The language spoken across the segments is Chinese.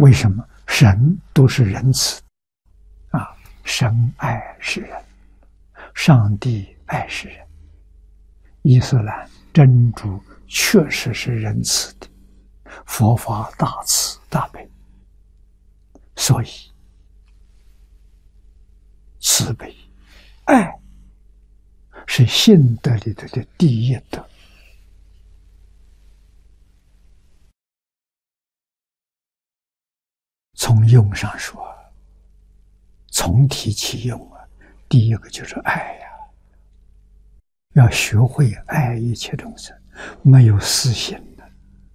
为什么？神都是仁慈啊，神爱世人，上帝爱世人。伊斯兰真主确实是仁慈的，佛法大慈大悲，所以慈悲爱是信德里头的第一德。从用上说，从体起用啊，第一个就是爱呀，要学会爱一切众生，没有私心的，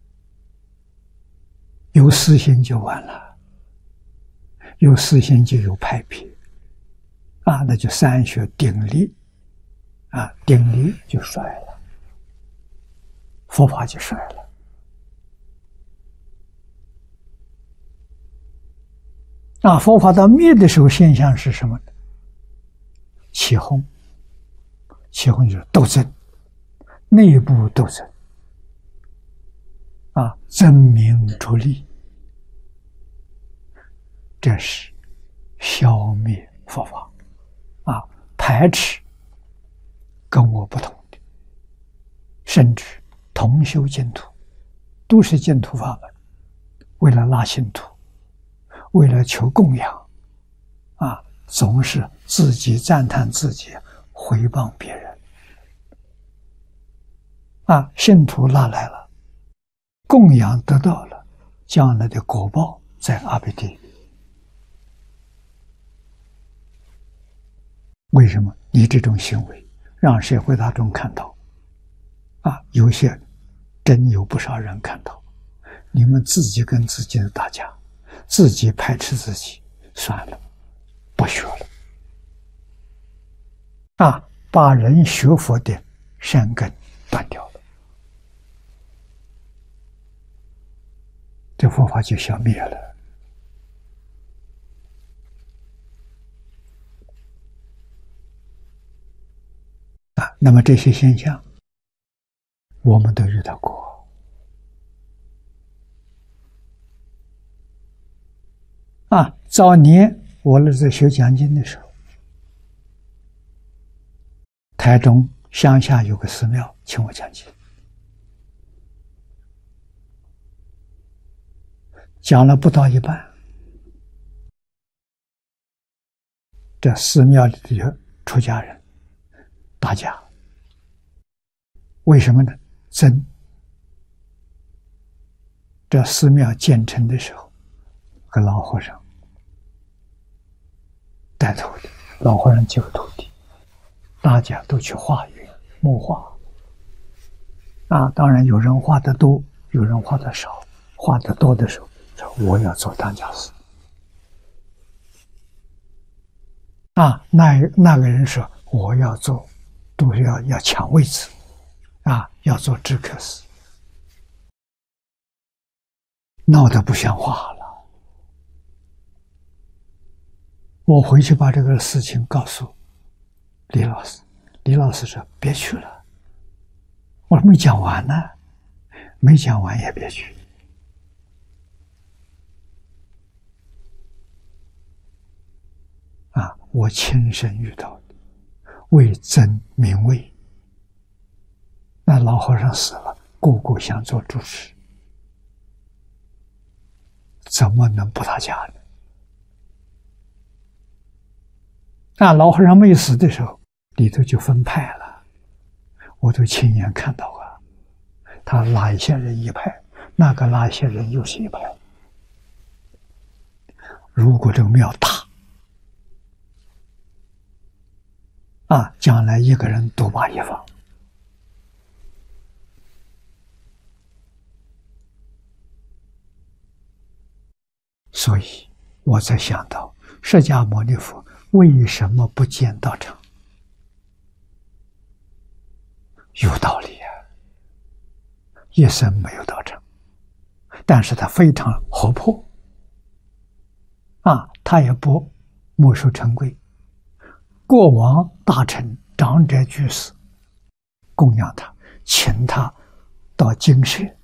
有私心就完了，有私心就有派别啊，那就三学鼎立啊，鼎立就衰了，佛法就衰了。啊，佛法到灭的时候，现象是什么呢？起哄，起哄就是斗争，内部斗争，啊，争名逐利，这是消灭佛法，啊，排斥跟我不同的，甚至同修净土，都是净土法门，为了拉信徒。为了求供养，啊，总是自己赞叹自己，回谤别人，啊，信徒拉来了，供养得到了，将来的果报在阿鼻地狱。为什么你这种行为让社会大众看到？啊，有些真有不少人看到，你们自己跟自己的打架。自己排斥自己，算了，不学了。啊，把人学佛的善根断掉了，这佛法就消灭了。啊，那么这些现象，我们都遇到过。啊，早年我儿子学讲经的时候，台中乡下有个寺庙请我讲经，讲了不到一半，这寺庙里的出家人打架，为什么呢？争。这寺庙建成的时候，个老和尚带头的，老和尚几个徒弟，大家都去画圆木画。啊，当然有人画的多，有人画的少。画的多的时候，说我要做当家师。啊，那个人说我要做，都是要抢位置，啊，要做知客师，闹得不像话了。我回去把这个事情告诉李老师，李老师说别去了。我说没讲完呢，没讲完也别去。啊，我亲身遇到的，为争名位，那老和尚死了，个个想做主持，怎么能不打架呢？那老和尚没死的时候，里头就分派了，我都亲眼看到啊。他拉一些人一派，那个拉一些人又是一派。如果这个庙大，啊，将来一个人独霸一方。所以我才想到，释迦牟尼佛为什么不建道场？有道理啊，一生没有道场，但是他非常活泼，啊，他也不墨守成规。过往大臣、长者居士供养他，请他到精舍